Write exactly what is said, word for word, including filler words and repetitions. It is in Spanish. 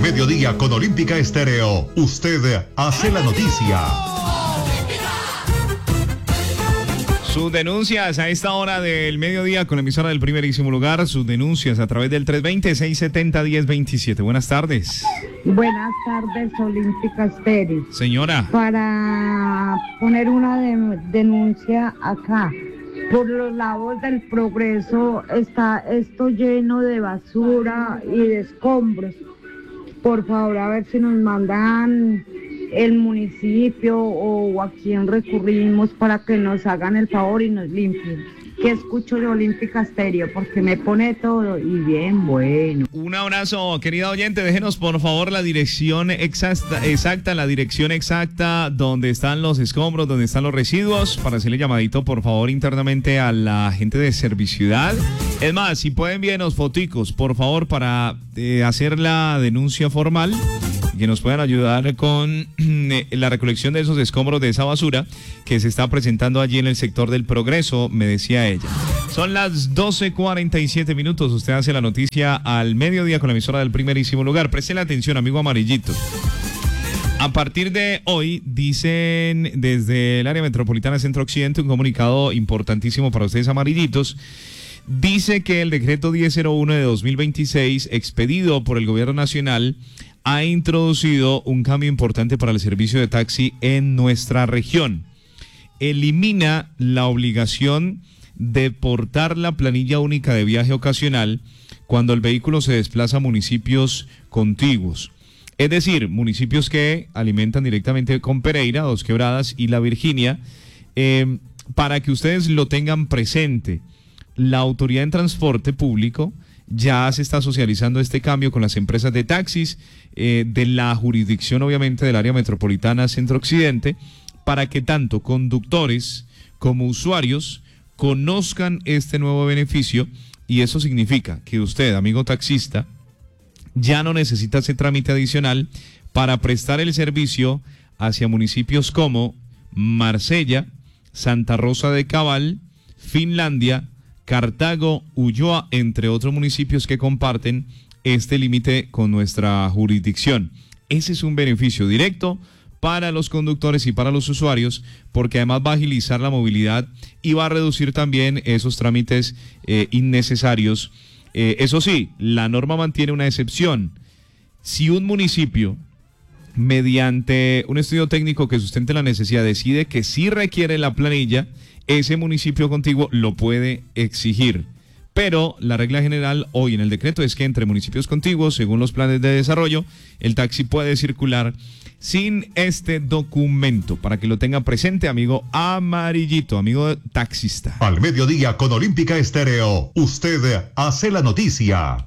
mediodía con Olímpica Estéreo, usted hace la noticia. Sus denuncias a esta hora del mediodía con la emisora del primerísimo lugar, sus denuncias a través del tres veinte, seiscientos setenta, diez veintisiete. Buenas tardes. Buenas tardes, Olímpica Estéreo. Señora. Para poner una de- denuncia acá. Por los lados del Progreso está esto lleno de basura y de escombros. Por favor, a ver si nos mandan el municipio o a quién recurrimos para que nos hagan el favor y nos limpien. Que escucho de Olímpica Estéreo porque me pone todo y bien bueno. Un abrazo, querida oyente. Déjenos por favor la dirección exacta, exacta, la dirección exacta donde están los escombros, donde están los residuos, para hacerle llamadito por favor internamente a la gente de Serviciudad. Es más, si pueden enviarnos foticos, por favor, para eh, hacer la denuncia formal, que nos puedan ayudar con eh, la recolección de esos escombros, de esa basura que se está presentando allí en el sector del Progreso, me decía ella. Son las doce cuarenta y siete minutos, usted hace la noticia al mediodía con la emisora del primerísimo lugar. Preste la atención, amigo amarillito. A partir de hoy, dicen desde el área metropolitana Centro Occidente, un comunicado importantísimo para ustedes amarillitos. Dice que el decreto diez cero uno de dos mil veintiséis, expedido por el gobierno nacional, ha introducido un cambio importante para el servicio de taxi en nuestra región. Elimina la obligación de portar la planilla única de viaje ocasional cuando el vehículo se desplaza a municipios contiguos. Es decir, municipios que alimentan directamente con Pereira, Dos Quebradas y La Virginia. Eh, para que ustedes lo tengan presente, la Autoridad en Transporte Público ya se está socializando este cambio con las empresas de taxis eh, de la jurisdicción, obviamente, del área metropolitana Centro-Occidente, para que tanto conductores como usuarios conozcan este nuevo beneficio. Y eso significa que usted, amigo taxista, ya no necesita ese trámite adicional para prestar el servicio hacia municipios como Marsella, Santa Rosa de Cabal, Finlandia, Cartago, Ulloa, entre otros municipios que comparten este límite con nuestra jurisdicción. Ese es un beneficio directo para los conductores y para los usuarios, porque además va a agilizar la movilidad y va a reducir también esos trámites eh, innecesarios. Eh, eso sí, la norma mantiene una excepción. Si un municipio, mediante un estudio técnico que sustente la necesidad, decide que sí requiere la planilla, ese municipio contiguo lo puede exigir. Pero la regla general hoy en el decreto es que entre municipios contiguos, según los planes de desarrollo, el taxi puede circular sin este documento. Para que lo tenga presente, amigo amarillito, amigo taxista. Al mediodía con Olímpica Estéreo, usted hace la noticia.